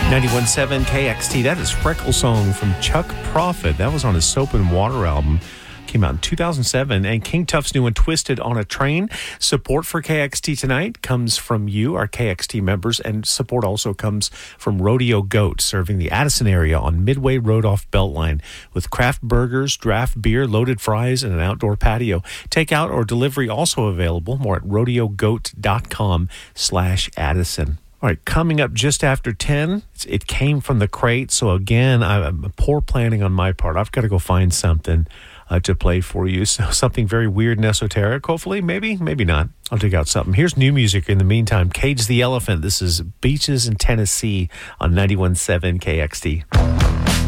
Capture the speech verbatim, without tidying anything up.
ninety-one point seven K X T. That is Freckle Song from Chuck Prophet. That was on his Soap and Water album. Came out in two thousand seven. And King Tuff's new one, Twisted on a Train. Support for K X T tonight comes from you, our K X T members, and support also comes from Rodeo Goat, serving the Addison area on Midway Road off Beltline, with craft burgers, draft beer, loaded fries, and an outdoor patio. Takeout or delivery also available. More at rodeo goat dot com slash Addison. All right, coming up just after ten, it came from the crate. So again, I'm poor planning on my part. I've got to go find something uh, to play for you. So something very weird and esoteric, hopefully. Maybe, maybe not. I'll dig out something. Here's new music in the meantime. Cage the Elephant. This is Beaches in Tennessee on ninety-one point seven K X T.